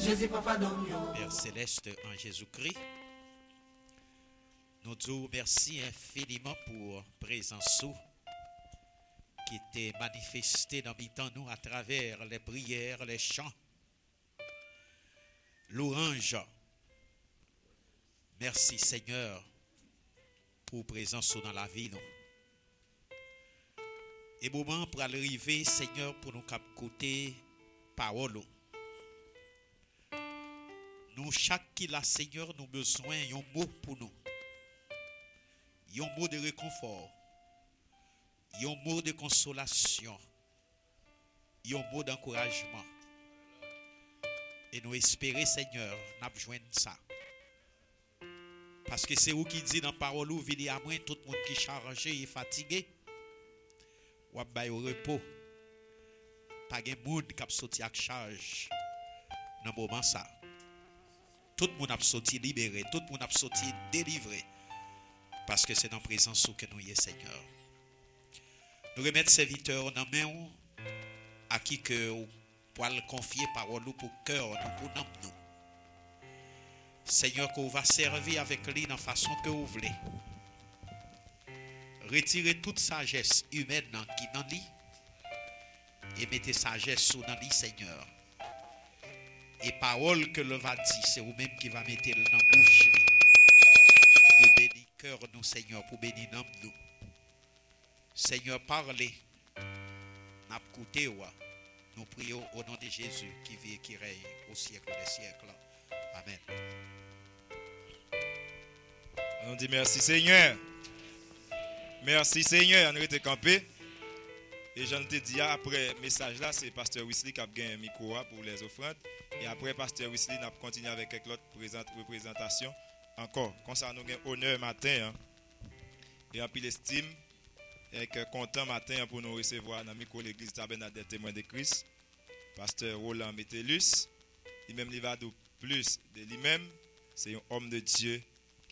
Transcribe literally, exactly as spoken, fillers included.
Père céleste en Jésus-Christ, nous disons merci infiniment pour présence qui était manifestée dans mi-temps nous à travers les prières, les chants, l'orange. Merci Seigneur pour présence dans la vie nous. Et moment pour arriver Seigneur pour nous côté parole. Nous chaque qui la Seigneur nous besoin un mot pour nous. Un mot de réconfort. Un mot de consolation. Un mot d'encouragement. Et nous espérer Seigneur n'a besoin de ça. Parce que c'est vous qui dit dans parole ou vini à moi tout le monde qui chargé et fatigué. Ou bay au repos. Pas de monde qui a sorti avec charge dans le moment ça. Tout le monde a sorti libéré, tout le monde a sorti délivré. Parce que c'est dans la présence que nous y est, Seigneur. Nous remettons serviteurs dans la main à qui que vous pouvez confier parole pour cœur, pour nous. Seigneur, qu'on va servir avec lui dans la façon que vous voulez. Retirez toute sagesse humaine qui est dans lui et mettez sagesse sous dans lui, Seigneur. Et parole que le va dire, c'est vous-même qui va mettre dans la bouche pour bénir cœur nous, Seigneur, pour bénir nous. Seigneur, parlez. N'a écouté, nous prions au nom de Jésus qui vit et qui règne au siècle des siècles. Amen. On dit merci Seigneur. Merci Seigneur, on était campé. Et j'en te dis après le message là, c'est Pasteur Wesley qui a gagné un micro pour les offrandes. Et après Pasteur Wesley, on a continué avec quelques autres représentations. Encore, comme ça nous avons honneur matin. Hein. Et en plus l'estime, et content matin pour nous recevoir dans le micro l'église Tabernacle des Témoins de Christ. Pasteur Roland Métellus, lui-même il va de plus de lui-même, c'est un homme de Dieu